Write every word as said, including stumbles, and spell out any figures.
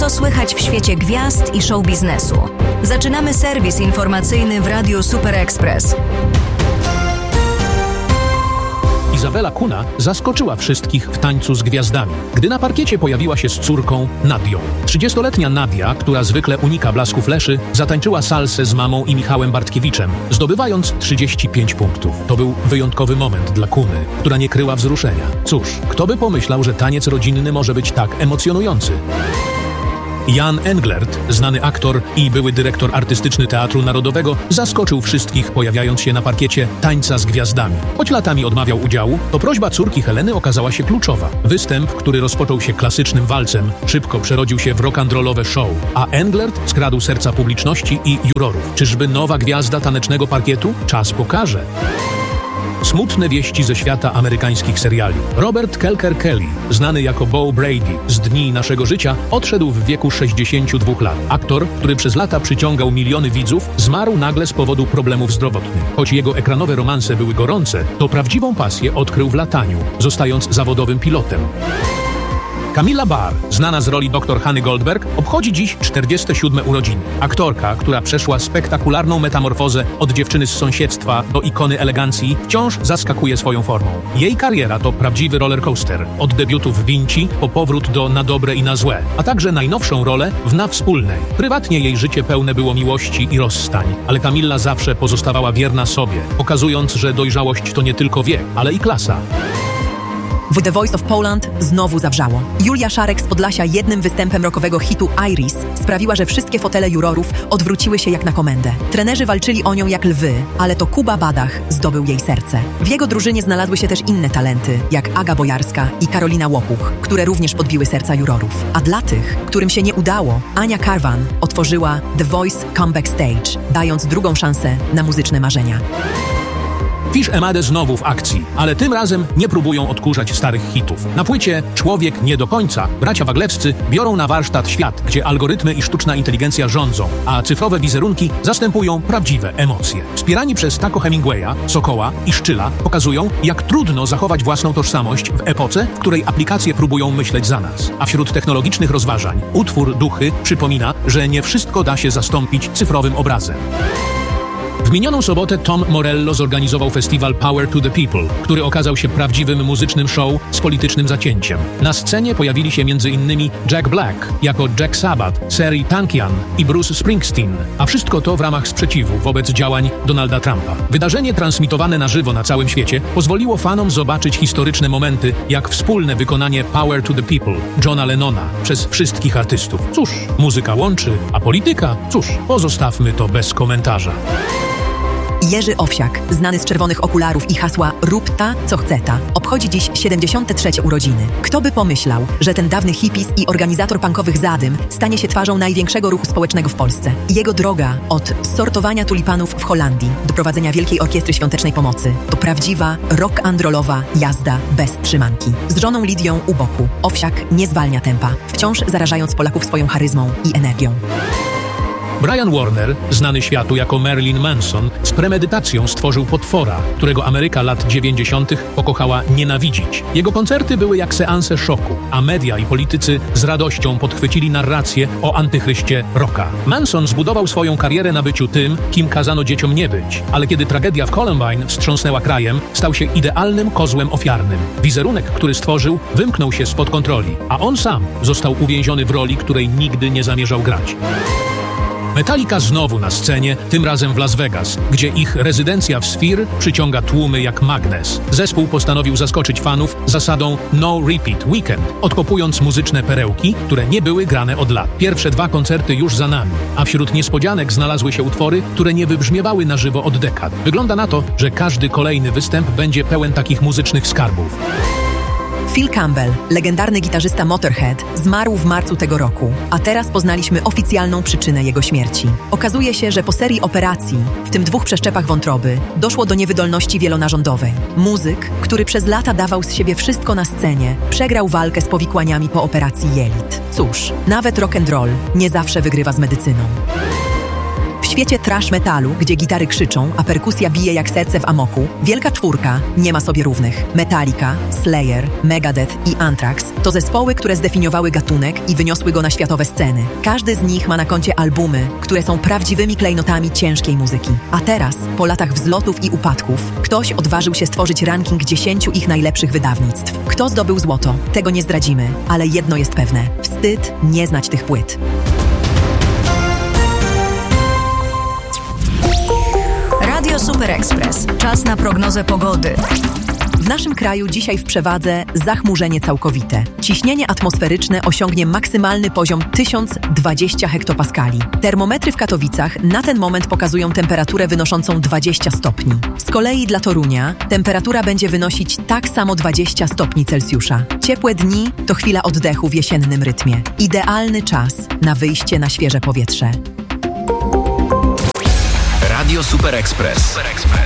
Co słychać w świecie gwiazd i show biznesu? Zaczynamy serwis informacyjny w Radiu Super Express. Izabela Kuna zaskoczyła wszystkich w tańcu z gwiazdami, gdy na parkiecie pojawiła się z córką Nadią. trzydziestoletnia Nadia, która zwykle unika blasku fleszy, zatańczyła salsę z mamą i Michałem Bartkiewiczem, zdobywając trzydzieści pięć punktów. To był wyjątkowy moment dla Kuny, która nie kryła wzruszenia. Cóż, kto by pomyślał, że taniec rodzinny może być tak emocjonujący? Jan Englert, znany aktor i były dyrektor artystyczny Teatru Narodowego, zaskoczył wszystkich, pojawiając się na parkiecie tańca z gwiazdami. Choć latami odmawiał udziału, to prośba córki Heleny okazała się kluczowa. Występ, który rozpoczął się klasycznym walcem, szybko przerodził się w rock'n'rollowe show, a Englert skradł serca publiczności i jurorów. Czyżby nowa gwiazda tanecznego parkietu? Czas pokaże. Smutne wieści ze świata amerykańskich seriali. Robert Kelker Kelly, znany jako Bo Brady z Dni naszego życia, odszedł w wieku sześćdziesięciu dwóch lat. Aktor, który przez lata przyciągał miliony widzów, zmarł nagle z powodów problemów zdrowotnych. Choć jego ekranowe romanse były gorące, to prawdziwą pasję odkrył w lataniu, zostając zawodowym pilotem. Camilla Barr, znana z roli doktor Hany Goldberg, obchodzi dziś czterdzieste siódme urodziny. Aktorka, która przeszła spektakularną metamorfozę od dziewczyny z sąsiedztwa do ikony elegancji, wciąż zaskakuje swoją formą. Jej kariera to prawdziwy rollercoaster. Od debiutu w Vinci po powrót do Na dobre i na złe, a także najnowszą rolę w Na wspólnej. Prywatnie jej życie pełne było miłości i rozstań, ale Camilla zawsze pozostawała wierna sobie, pokazując, że dojrzałość to nie tylko wiek, ale i klasa. W The Voice of Poland znowu zawrzało. Julia Szarek z Podlasia jednym występem rockowego hitu Iris sprawiła, że wszystkie fotele jurorów odwróciły się jak na komendę. Trenerzy walczyli o nią jak lwy, ale to Kuba Badach zdobył jej serce. W jego drużynie znalazły się też inne talenty, jak Aga Bojarska i Karolina Łopuch, które również podbiły serca jurorów. A dla tych, którym się nie udało, Ania Karwan otworzyła The Voice Comeback Stage, dając drugą szansę na muzyczne marzenia. Fish Emade znowu w akcji, ale tym razem nie próbują odkurzać starych hitów. Na płycie Człowiek nie do końca bracia Waglewscy biorą na warsztat świat, gdzie algorytmy i sztuczna inteligencja rządzą, a cyfrowe wizerunki zastępują prawdziwe emocje. Wspierani przez Taco Hemingwaya, Sokoła i Szczyla pokazują, jak trudno zachować własną tożsamość w epoce, w której aplikacje próbują myśleć za nas. A wśród technologicznych rozważań utwór Duchy przypomina, że nie wszystko da się zastąpić cyfrowym obrazem. W minioną sobotę Tom Morello zorganizował festiwal Power to the People, który okazał się prawdziwym muzycznym show z politycznym zacięciem. Na scenie pojawili się między innymi Jack Black jako Jack Sabbath, Serj Tankian i Bruce Springsteen, a wszystko to w ramach sprzeciwu wobec działań Donalda Trumpa. Wydarzenie transmitowane na żywo na całym świecie pozwoliło fanom zobaczyć historyczne momenty, jak wspólne wykonanie Power to the People Johna Lennona przez wszystkich artystów. Cóż, muzyka łączy, a polityka? Cóż, pozostawmy to bez komentarza. Jerzy Owsiak, znany z czerwonych okularów i hasła „Rób ta, co chce ta”, obchodzi dziś siedemdziesiąte trzecie urodziny. Kto by pomyślał, że ten dawny hipis i organizator punkowych zadym stanie się twarzą największego ruchu społecznego w Polsce. Jego droga od sortowania tulipanów w Holandii do prowadzenia Wielkiej Orkiestry Świątecznej Pomocy to prawdziwa rock-and-rollowa jazda bez trzymanki. Z żoną Lidią u boku Owsiak nie zwalnia tempa, wciąż zarażając Polaków swoją charyzmą i energią. Brian Warner, znany światu jako Marilyn Manson, z premedytacją stworzył potwora, którego Ameryka lat dziewięćdziesiątych pokochała nienawidzić. Jego koncerty były jak seanse szoku, a media i politycy z radością podchwycili narrację o antychryście rocka. Manson zbudował swoją karierę na byciu tym, kim kazano dzieciom nie być, ale kiedy tragedia w Columbine wstrząsnęła krajem, stał się idealnym kozłem ofiarnym. Wizerunek, który stworzył, wymknął się spod kontroli, a on sam został uwięziony w roli, której nigdy nie zamierzał grać. Metallica znowu na scenie, tym razem w Las Vegas, gdzie ich rezydencja w Sphere przyciąga tłumy jak magnes. Zespół postanowił zaskoczyć fanów zasadą No Repeat Weekend, odkopując muzyczne perełki, które nie były grane od lat. Pierwsze dwa koncerty już za nami, a wśród niespodzianek znalazły się utwory, które nie wybrzmiewały na żywo od dekad. Wygląda na to, że każdy kolejny występ będzie pełen takich muzycznych skarbów. Phil Campbell, legendarny gitarzysta Motorhead, zmarł w marcu tego roku, a teraz poznaliśmy oficjalną przyczynę jego śmierci. Okazuje się, że po serii operacji, w tym dwóch przeszczepach wątroby, doszło do niewydolności wielonarządowej. Muzyk, który przez lata dawał z siebie wszystko na scenie, przegrał walkę z powikłaniami po operacji jelit. Cóż, nawet rock and roll nie zawsze wygrywa z medycyną. W świecie thrash metalu, gdzie gitary krzyczą, a perkusja bije jak serce w amoku, Wielka Czwórka nie ma sobie równych. Metallica, Slayer, Megadeth i Anthrax to zespoły, które zdefiniowały gatunek i wyniosły go na światowe sceny. Każdy z nich ma na koncie albumy, które są prawdziwymi klejnotami ciężkiej muzyki. A teraz, po latach wzlotów i upadków, ktoś odważył się stworzyć ranking dziesięciu ich najlepszych wydawnictw. Kto zdobył złoto? Tego nie zdradzimy, ale jedno jest pewne. Wstyd nie znać tych płyt. Radio Super Express. Czas na prognozę pogody. W naszym kraju dzisiaj w przewadze zachmurzenie całkowite. Ciśnienie atmosferyczne osiągnie maksymalny poziom tysiąc dwadzieścia hektopaskali. Termometry w Katowicach na ten moment pokazują temperaturę wynoszącą dwadzieścia stopni. Z kolei dla Torunia temperatura będzie wynosić tak samo dwadzieścia stopni Celsjusza. Ciepłe dni to chwila oddechu w jesiennym rytmie. Idealny czas na wyjście na świeże powietrze. Radio Super Express. Super Express.